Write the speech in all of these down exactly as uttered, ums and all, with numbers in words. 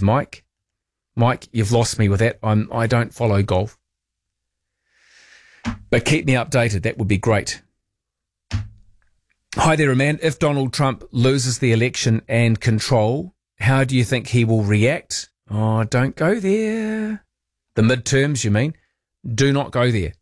to Mike. Mike, you've lost me with that. I'm, I don't follow golf. But keep me updated. That would be great. Hi there, man. If Donald Trump loses the election and control, how do you think he will react? Oh, don't go there. The midterms, you mean? Do not go there.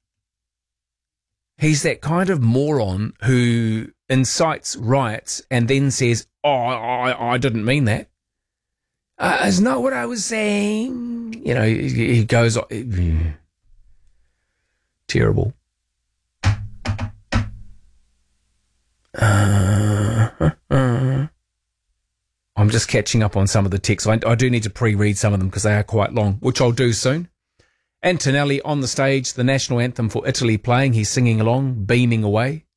He's that kind of moron who incites riots and then says, oh, I, I didn't mean that. Uh, that's not what I was saying. You know, he, he goes, terrible. Uh, uh, I'm just catching up on some of the texts. I, I do need to pre-read some of them because they are quite long, which I'll do soon. Antonelli on the stage, the national anthem for Italy playing. He's singing along, beaming away.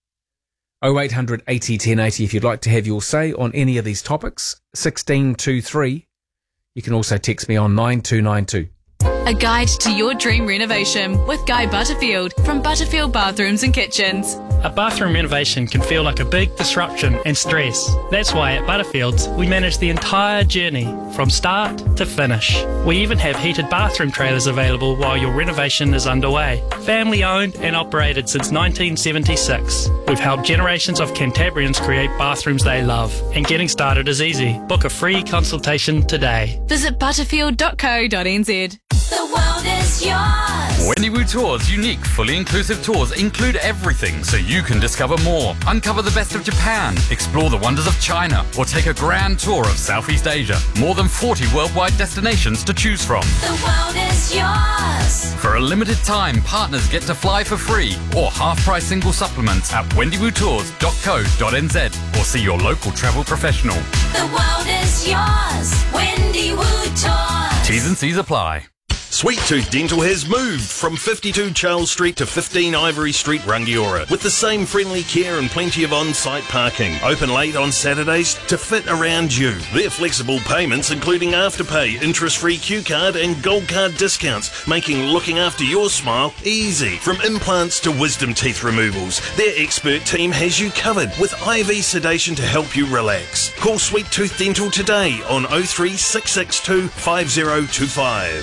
oh eight hundred eighty ten eighty if you'd like to have your say on any of these topics. sixteen two three. You can also text me on nine two nine two. A guide to your dream renovation with Guy Butterfield from Butterfield Bathrooms and Kitchens. A bathroom renovation can feel like a big disruption and stress. That's why at Butterfields we manage the entire journey from start to finish. We even have heated bathroom trailers available while your renovation is underway. Family owned and operated since nineteen seventy-six. We've helped generations of Cantabrians create bathrooms they love. And getting started is easy. Book a free consultation today. Visit butterfield dot co dot n z. The world is yours. Wendy Wu Tours' unique, fully inclusive tours include everything so you can discover more. Uncover the best of Japan, explore the wonders of China, or take a grand tour of Southeast Asia. More than forty worldwide destinations to choose from. The world is yours. For a limited time, partners get to fly for free or half-price single supplements at wendy wu tours dot co dot n z or see your local travel professional. The world is yours. Wendy Wu Tours. T's and C's apply. Sweet Tooth Dental has moved from fifty-two Charles Street to fifteen Ivory Street, Rangiora, with the same friendly care and plenty of on-site parking. Open late on Saturdays to fit around you. Their flexible payments, including Afterpay, interest-free Q card and Gold Card discounts, making looking after your smile easy. From implants to wisdom teeth removals, their expert team has you covered with I V sedation to help you relax. Call Sweet Tooth Dental today on oh three six six two five oh two five.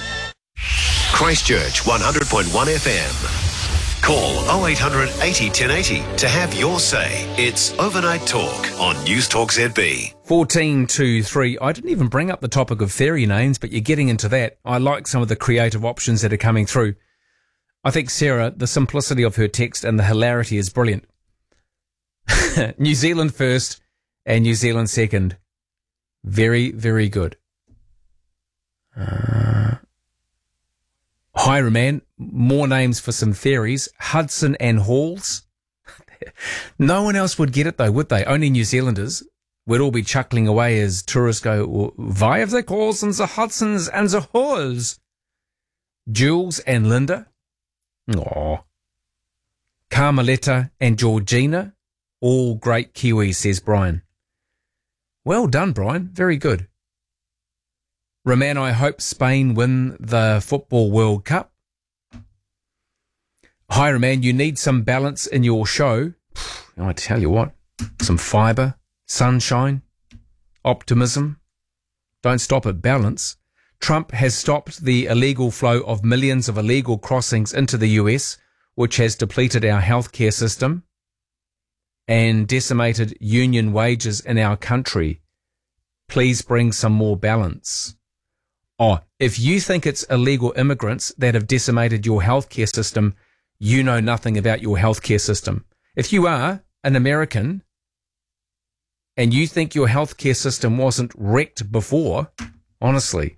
Christchurch one hundred point one F M. Call oh eight hundred eighty ten eighty to have your say. It's Overnight Talk on News Talk Z B. fourteen two three. I didn't even bring up the topic of fairy names, but you're getting into that. I like some of the creative options that are coming through. I think Sarah, the simplicity of her text and the hilarity is brilliant. New Zealand first and New Zealand second. Very, very good. Uh... Hi, man. More names for some fairies. Hudson and Halls. No one else would get it, though, would they? Only New Zealanders. We'd all be chuckling away as tourists go, why have they called them the Hudsons and the Halls? Jules and Linda. Aw. Carmeletta and Georgina. All great Kiwis, says Brian. Well done, Brian. Very good. Roman, I hope Spain win the Football World Cup. Hi, Roman, you need some balance in your show. I tell you what, some fibre, sunshine, optimism. Don't stop at balance. Trump has stopped the illegal flow of millions of illegal crossings into the U S, which has depleted our healthcare system and decimated union wages in our country. Please bring some more balance. Oh, if you think it's illegal immigrants that have decimated your healthcare system, you know nothing about your healthcare system. If you are an American and you think your healthcare system wasn't wrecked before, honestly.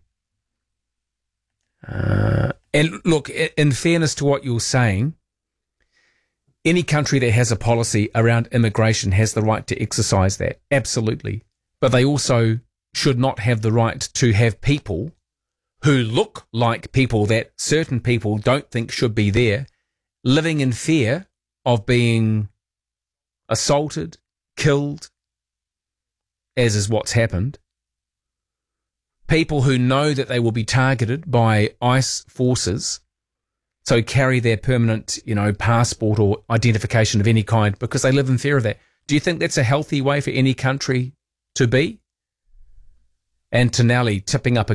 Uh, and look, in fairness to what you're saying, any country that has a policy around immigration has the right to exercise that. Absolutely. But they also should not have the right to have people who look like people that certain people don't think should be there, living in fear of being assaulted, killed, as is what's happened. People who know that they will be targeted by ICE forces, so carry their permanent, you know, passport or identification of any kind because they live in fear of that. Do you think that's a healthy way for any country to be? And Tonelli tipping up a